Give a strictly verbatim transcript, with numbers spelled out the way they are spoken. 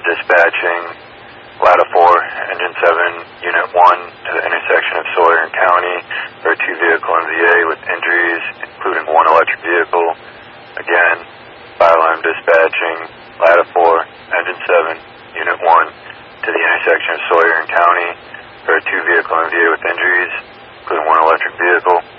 dispatching Ladder four, Engine seven, Unit one to the intersection of Sawyer and County for a two-vehicle M V A with injuries, including one electric vehicle. Again, fire alarm dispatching Ladder four, Engine seven, Unit one to the intersection of Sawyer and County for a two-vehicle M V A with injuries, including one electric vehicle.